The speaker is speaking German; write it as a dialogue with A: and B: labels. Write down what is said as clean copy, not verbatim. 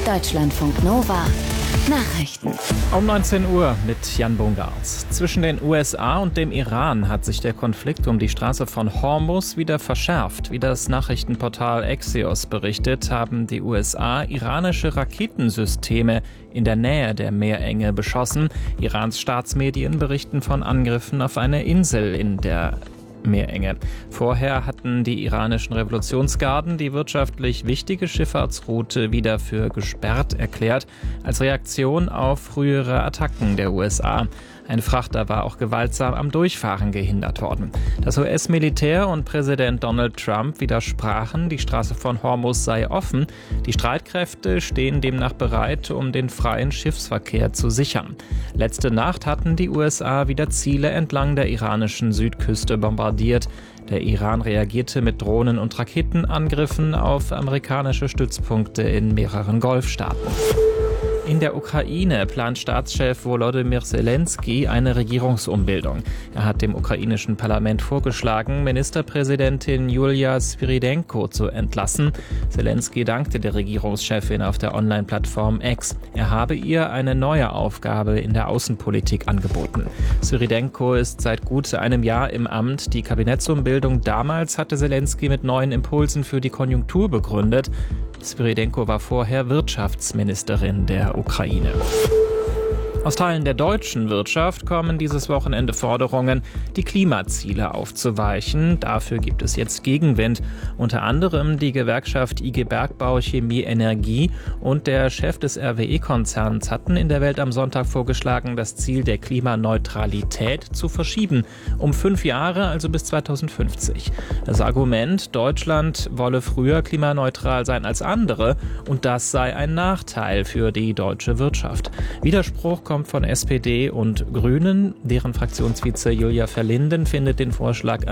A: Deutschlandfunk Nova Nachrichten.
B: Um 19 Uhr mit Jan Bungartz. Zwischen den USA und dem Iran hat sich der Konflikt um die Straße von Hormuz wieder verschärft. Wie das Nachrichtenportal Axios berichtet, haben die USA iranische Raketensysteme in der Nähe der Meerenge beschossen. Irans Staatsmedien berichten von Angriffen auf eine Insel in der Meerenge. Vorher hatten die iranischen Revolutionsgarden die wirtschaftlich wichtige Schifffahrtsroute wieder für gesperrt erklärt, als Reaktion auf frühere Attacken der USA. Ein Frachter war auch gewaltsam am Durchfahren gehindert worden. Das US-Militär und Präsident Donald Trump widersprachen, die Straße von Hormuz sei offen. Die Streitkräfte stehen demnach bereit, um den freien Schiffsverkehr zu sichern. Letzte Nacht hatten die USA wieder Ziele entlang der iranischen Südküste bombardiert. Der Iran reagierte mit Drohnen- und Raketenangriffen auf amerikanische Stützpunkte in mehreren Golfstaaten. In der Ukraine plant Staatschef Volodymyr Zelensky eine Regierungsumbildung. Er hat dem ukrainischen Parlament vorgeschlagen, Ministerpräsidentin Julia Svyrydenko zu entlassen. Zelensky dankte der Regierungschefin auf der Online-Plattform X. Er habe ihr eine neue Aufgabe in der Außenpolitik angeboten. Svyrydenko ist seit gut einem Jahr im Amt. Die Kabinettsumbildung damals hatte Zelensky mit neuen Impulsen für die Konjunktur begründet. Svyrydenko war vorher Wirtschaftsministerin der Ukraine. Aus Teilen der deutschen Wirtschaft kommen dieses Wochenende Forderungen, die Klimaziele aufzuweichen. Dafür gibt es jetzt Gegenwind. Unter anderem die Gewerkschaft IG Bergbau Chemie Energie und der Chef des RWE-Konzerns hatten in der Welt am Sonntag vorgeschlagen, das Ziel der Klimaneutralität zu verschieben. Um 5 Jahre, also bis 2050. Das Argument, Deutschland wolle früher klimaneutral sein als andere und das sei ein Nachteil für die deutsche Wirtschaft. Widerspruch kommt von SPD und Grünen. Deren Fraktionsvize Julia Verlinden findet den Vorschlag